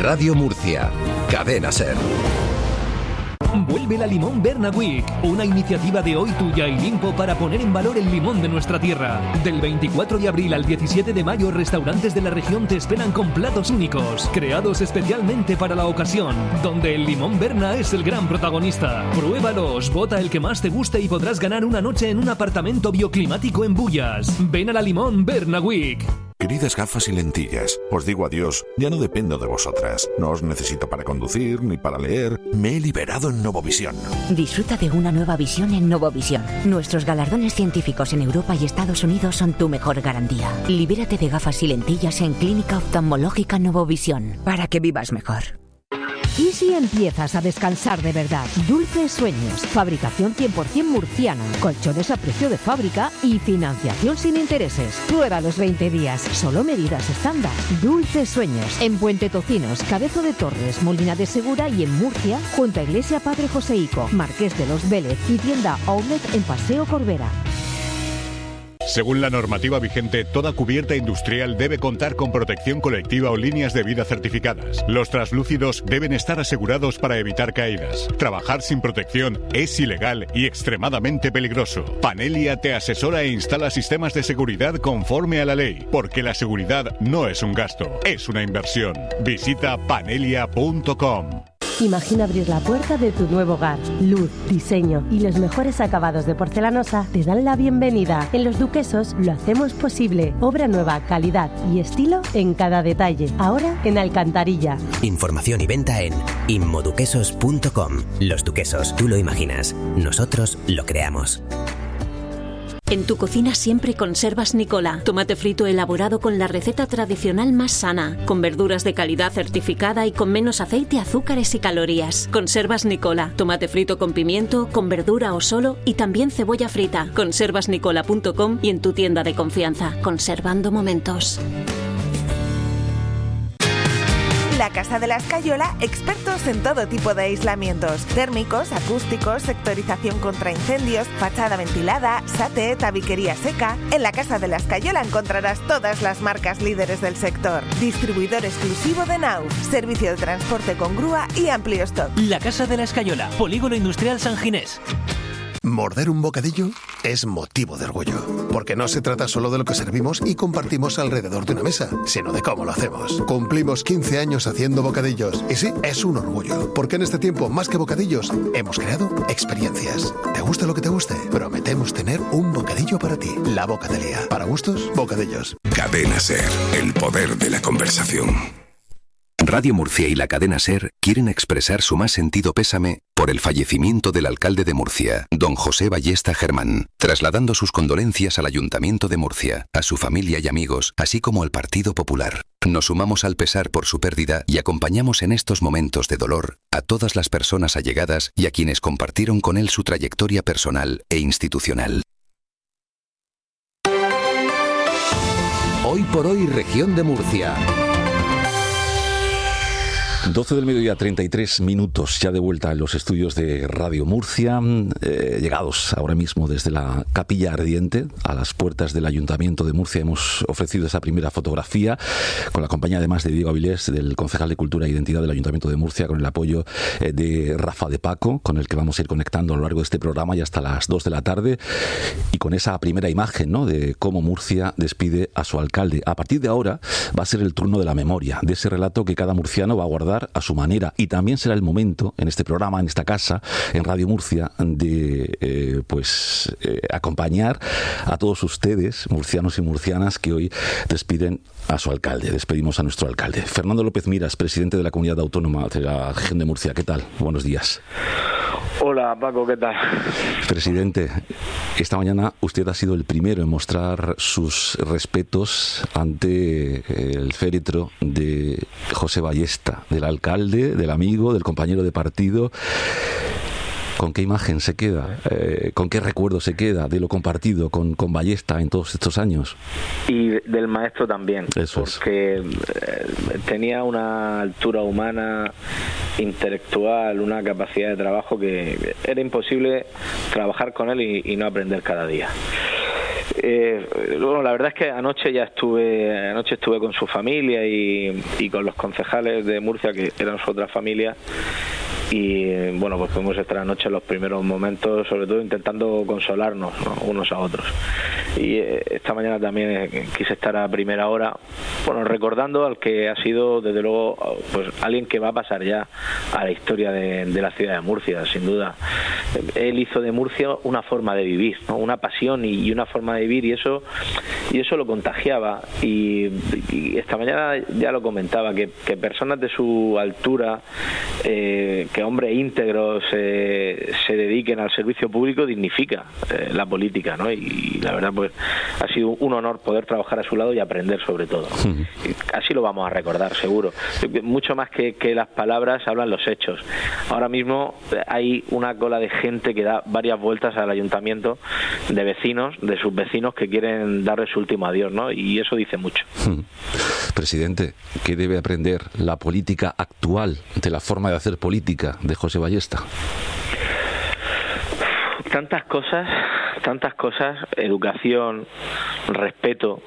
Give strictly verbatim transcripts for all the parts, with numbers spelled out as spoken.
Radio Murcia, Cadena Ser. Vuelve la Limón Berna Week, una iniciativa de Hoy Tuya y Limpo para poner en valor el limón de nuestra tierra. Del veinticuatro de abril al diecisiete de mayo, restaurantes de la región te esperan con platos únicos, creados especialmente para la ocasión, donde el limón Berna es el gran protagonista. Pruébalos, vota el que más te guste y podrás ganar una noche en un apartamento bioclimático en Bullas. Ven a la Limón Berna Week. Queridas gafas y lentillas, os digo adiós, ya no dependo de vosotras. No os necesito para conducir ni para leer. Me he liberado en Novovisión. Disfruta de una nueva visión en Novovisión. Nuestros galardones científicos en Europa y Estados Unidos son tu mejor garantía. Libérate de gafas y lentillas en Clínica Oftalmológica Novovisión, para que vivas mejor. ¿Y si empiezas a descansar de verdad? Dulces Sueños, fabricación cien por ciento murciana, colchones a precio de fábrica y financiación sin intereses. Prueba los veinte días, solo medidas estándar. Dulces Sueños, en Puente Tocinos, Cabezo de Torres, Molina de Segura y en Murcia, junto a Iglesia Padre Joseico, Marqués de los Vélez y tienda Outlet en Paseo Corbera. Según la normativa vigente, toda cubierta industrial debe contar con protección colectiva o líneas de vida certificadas. Los translúcidos deben estar asegurados para evitar caídas. Trabajar sin protección es ilegal y extremadamente peligroso. Panelia te asesora e instala sistemas de seguridad conforme a la ley, porque la seguridad no es un gasto, es una inversión. Visita panelia punto com. Imagina abrir la puerta de tu nuevo hogar. Luz, diseño y los mejores acabados de porcelanosa te dan la bienvenida. En Los Duquesos lo hacemos posible. Obra nueva, calidad y estilo en cada detalle. Ahora en Alcantarilla. Información y venta en inmoduquesos punto com. Los Duquesos, tú lo imaginas. Nosotros lo creamos. En tu cocina siempre conservas Nicola, tomate frito elaborado con la receta tradicional más sana, con verduras de calidad certificada y con menos aceite, azúcares y calorías. Conservas Nicola, tomate frito con pimiento, con verdura o solo y también cebolla frita. conservas nicola punto com y en tu tienda de confianza. Conservando momentos. La Casa de la Escayola, expertos en todo tipo de aislamientos, térmicos, acústicos, sectorización contra incendios, fachada ventilada, SATE, tabiquería seca. En la Casa de la Escayola encontrarás todas las marcas líderes del sector. Distribuidor exclusivo de Nauf, servicio de transporte con grúa y amplio stock. La Casa de la Escayola, Polígono Industrial San Ginés. Morder un bocadillo es motivo de orgullo, porque no se trata solo de lo que servimos y compartimos alrededor de una mesa, sino de cómo lo hacemos. Cumplimos quince años haciendo bocadillos, y sí, es un orgullo, porque en este tiempo, más que bocadillos, hemos creado experiencias. ¿Te gusta lo que te guste? Prometemos tener un bocadillo para ti. La Bocatelía. Para gustos, bocadillos. Cadena Ser, el poder de la conversación. Radio Murcia y la Cadena Ser quieren expresar su más sentido pésame por el fallecimiento del alcalde de Murcia, don José Ballesta Germán, trasladando sus condolencias al Ayuntamiento de Murcia, a su familia y amigos, así como al Partido Popular. Nos sumamos al pesar por su pérdida y acompañamos en estos momentos de dolor a todas las personas allegadas y a quienes compartieron con él su trayectoria personal e institucional. Hoy por hoy, Región de Murcia. doce del mediodía, treinta y tres minutos, ya de vuelta en los estudios de Radio Murcia, eh, llegados ahora mismo desde la Capilla Ardiente, a las puertas del Ayuntamiento de Murcia. Hemos ofrecido esa primera fotografía con la compañía además de Diego Avilés, del concejal de Cultura e Identidad del Ayuntamiento de Murcia, con el apoyo eh, de Rafa de Paco, con el que vamos a ir conectando a lo largo de este programa y hasta las dos de la tarde, y con esa primera imagen, ¿no?, de cómo Murcia despide a su alcalde. A partir de ahora va a ser el turno de la memoria, de ese relato que cada murciano va a guardar a su manera, y también será el momento en este programa, en esta casa, en Radio Murcia, de eh, pues eh, acompañar a todos ustedes, murcianos y murcianas, que hoy despiden a su alcalde. Despedimos a nuestro alcalde. Fernando López Miras, presidente de la Comunidad Autónoma de la Región de Murcia. ¿Qué tal? Buenos días. Hola, Paco, ¿qué tal? Presidente, esta mañana usted ha sido el primero en mostrar sus respetos ante el féretro de José Ballesta, del alcalde, del amigo, del compañero de partido. ¿Con qué imagen se queda? Eh, ¿Con qué recuerdo se queda de lo compartido con, con Ballesta en todos estos años? Y del maestro también. Eso porque es. Tenía una altura humana, intelectual, una capacidad de trabajo que era imposible trabajar con él y, y no aprender cada día. Eh, bueno, la verdad es que anoche ya estuve, anoche estuve con su familia y, y con los concejales de Murcia, que eran su otra familia, y bueno, pues pudimos estar anoche en los primeros momentos, sobre todo intentando consolarnos, ¿no?, unos a otros. Y eh, esta mañana también eh, quise estar a primera hora, bueno, recordando al que ha sido, desde luego, pues alguien que va a pasar ya a la historia de, de la ciudad de Murcia, sin duda. Él hizo de Murcia una forma de vivir, ¿no?, una pasión y, y una forma de vivir, y eso y eso lo contagiaba. Y, y esta mañana ya lo comentaba, que, que personas de su altura, eh, que hombres íntegros eh, se dediquen al servicio público, dignifica eh, la política, ¿no? Y, y la verdad, pues ha sido un honor poder trabajar a su lado y aprender sobre todo. Uh-huh. Así lo vamos a recordar, seguro. Mucho más que, que las palabras, hablan los hechos. Ahora mismo hay una cola de gente que da varias vueltas al ayuntamiento, de vecinos, de sus vecinos, que quieren darle su último adiós, ¿no? Y eso dice mucho. Uh-huh. Presidente, ¿qué debe aprender la política actual de la forma de hacer política de José Ballesta? Tantas cosas, tantas cosas, educación, respeto,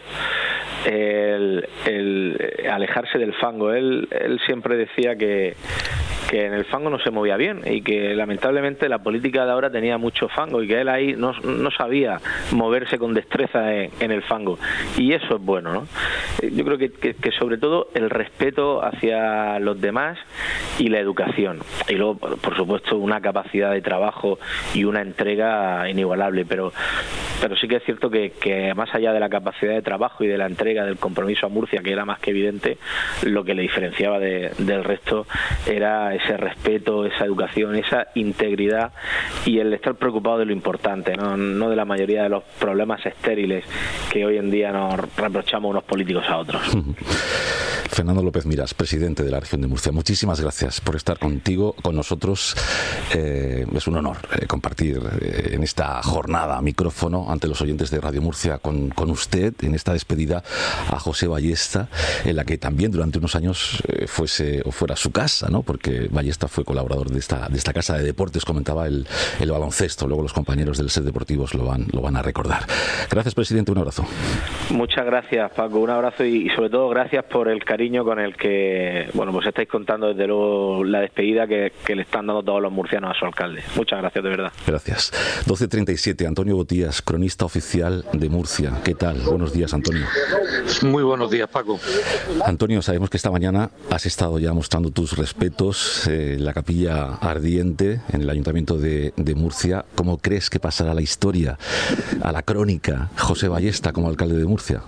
el, el alejarse del fango. Él, él siempre decía que que en el fango no se movía bien y que lamentablemente la política de ahora tenía mucho fango y que él ahí no, no sabía moverse con destreza en, en el fango, y eso es bueno, ¿no? Yo creo que, que, que sobre todo el respeto hacia los demás y la educación, y luego por supuesto una capacidad de trabajo y una entrega inigualable, pero pero sí que es cierto que, que más allá de la capacidad de trabajo y de la entrega, del compromiso a Murcia, que era más que evidente, lo que le diferenciaba de, del resto era ese respeto, esa educación, esa integridad y el estar preocupado de lo importante, no, no de la mayoría de los problemas estériles que hoy en día nos reprochamos unos políticos a otros. Fernando López Miras, presidente de la región de Murcia, muchísimas gracias por estar contigo, con nosotros. Eh, es un honor eh, compartir eh, en esta jornada micrófono ante los oyentes de Radio Murcia con, con usted en esta despedida a José Ballesta, en la que también durante unos años eh, fuese o fuera su casa, ¿no? Porque Ballesta fue colaborador de esta de esta casa de deportes, comentaba el, el baloncesto, luego los compañeros del Set Deportivos lo van lo van a recordar. Gracias, presidente, un abrazo. Muchas gracias, Paco, un abrazo y, y sobre todo gracias por el cariño con el que, bueno, pues estáis contando desde luego la despedida que, que le están dando todos los murcianos a su alcalde. Muchas gracias, de verdad. Gracias. doce treinta y siete, Antonio Botías, cronista oficial de Murcia. ¿Qué tal? Buenos días, Antonio. Muy buenos días, Paco. Antonio, sabemos que esta mañana has estado ya mostrando tus respetos eh, en la capilla ardiente en el Ayuntamiento de, de Murcia. ¿Cómo crees que pasará la historia, a la crónica, José Ballesta como alcalde de Murcia?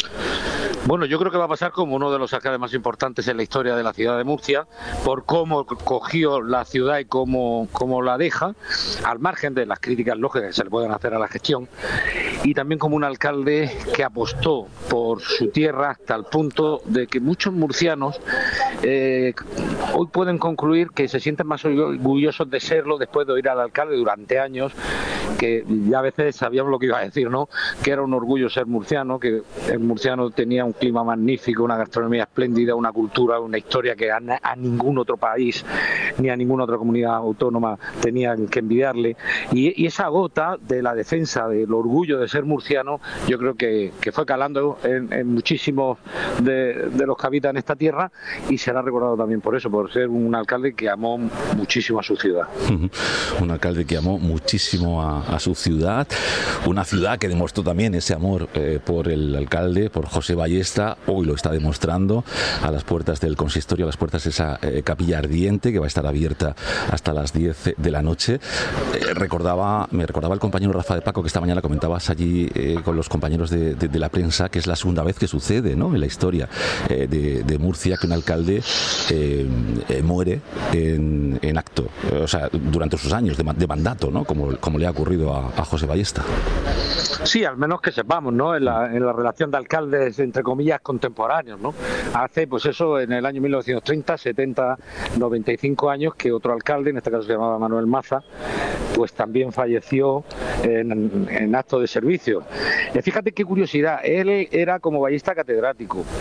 Bueno, yo creo que va a pasar como uno de los alcaldes más importantes en la historia de la ciudad de Murcia, por cómo cogió la ciudad y cómo, cómo la deja, al margen de las críticas lógicas que se le pueden hacer a la gestión, y también como un alcalde que apostó por su tierra hasta el punto de que muchos murcianos eh, hoy pueden concluir que se sienten más orgullosos de serlo después de oír al alcalde durante años, que ya a veces sabíamos lo que iba a decir, ¿no? Que era un orgullo ser murciano, que el murciano tenía un clima magnífico, una gastronomía espléndida, una cultura, una historia que a, a ningún otro país ni a ninguna otra comunidad autónoma tenían que envidiarle, y, y esa gota de la defensa del orgullo de ser murciano, yo creo que, que fue calando en, en muchísimos de, de los que habitan esta tierra, y será recordado también por eso, por ser un alcalde que amó muchísimo a su ciudad. Un alcalde que amó muchísimo a, a su ciudad, una ciudad que demostró también ese amor eh, por el alcalde, por José Ballesta. Hoy lo está demostrando a las puertas del consistorio, a las puertas de esa eh, capilla ardiente que va a estar abierta hasta las diez de la noche. Eh, recordaba, me recordaba el compañero Rafa de Paco que esta mañana comentabas allí eh, con los compañeros de, de, de la prensa que es la segunda vez que sucede, ¿no?, en la historia eh, de, de Murcia que un alcalde eh, eh, muere en, en acto, eh, o sea, durante sus años de, de mandato, ¿no?, como, como le ha ocurrido a, a José Ballesta. Sí, al menos que sepamos, ¿no?, en la, en la relación de alcaldes entre comillas contemporáneos, ¿no? Hace, pues eso, en el año mil novecientos treinta, setenta, noventa y cinco años que otro alcalde, en este caso se llamaba Manuel Maza, pues también falleció en, en acto de servicio. Eh, fíjate qué curiosidad, él era como ballista catedrático,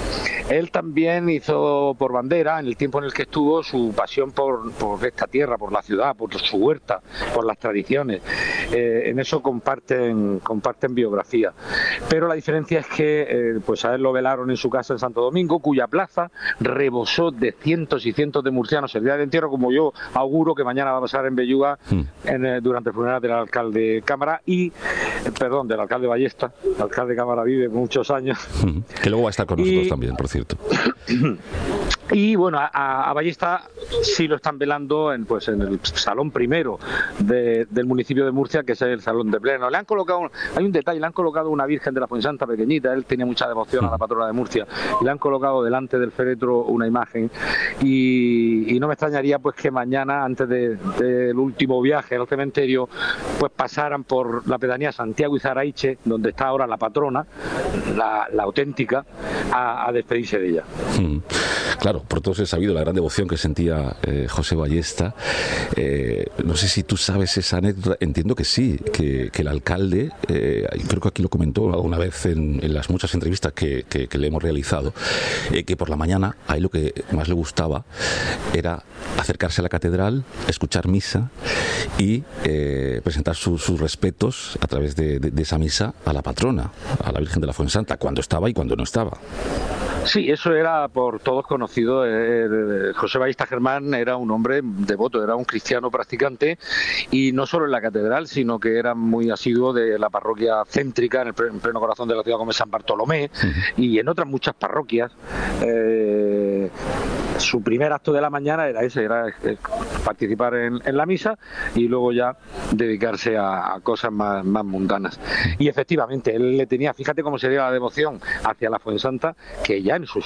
Él también hizo por bandera, en el tiempo en el que estuvo, su pasión por, por esta tierra, por la ciudad, por su huerta, por las tradiciones. Eh, en eso comparten, comparten biografía. Pero la diferencia es que eh, pues a él lo velaron en su casa en Santo Domingo, cuya plaza rebosó de cientos y cientos de murcianos el día del entierro, como yo auguro que mañana va a pasar en Belluga mm. en, eh, durante el funeral del alcalde Cámara y, eh, perdón, del alcalde Ballesta. El alcalde Cámara vive muchos años. Mm. Que luego va a estar con nosotros y... también, por cierto. Y bueno, a, a Ballesta sí lo están velando en, pues, en el salón primero de, del municipio de Murcia, que es el salón de pleno. Le han colocado, hay un detalle, le han colocado una Virgen de la Fuensanta pequeñita, él tiene mucha devoción a la patrona de Murcia, y le han colocado delante del féretro una imagen, y, y no me extrañaría pues que mañana, antes del de, último viaje al cementerio, pues pasaran por la pedanía Santiago y Zaraiche, donde está ahora la patrona, la, la auténtica, a, a despedirse de ella. Mm. Claro, por todos he sabido la gran devoción que sentía eh, José Ballesta. Eh, no sé si tú sabes esa anécdota, entiendo que sí, que, que el alcalde, eh, creo que aquí lo comentó alguna vez en, en las muchas entrevistas que, que, que le hemos realizado, eh, que por la mañana a él lo que más le gustaba era acercarse a la catedral, escuchar misa y eh, presentar su, sus respetos a través de, de, de esa misa a la patrona, a la Virgen de la Fuensanta, cuando estaba y cuando no estaba. Sí, eso era por todos conocido. Eh, José Ballesta Germán era un hombre devoto, era un cristiano practicante, y no solo en la catedral, sino que era muy asiduo de la parroquia céntrica en el en pleno corazón de la ciudad, como es San Bartolomé, uh-huh. y en otras muchas parroquias. Eh, su primer acto de la mañana era ese, era participar en, en la misa y luego ya dedicarse a, a cosas más, más mundanas. Y efectivamente, él le tenía, fíjate cómo sería la devoción hacia la Fuensanta, que ya en sus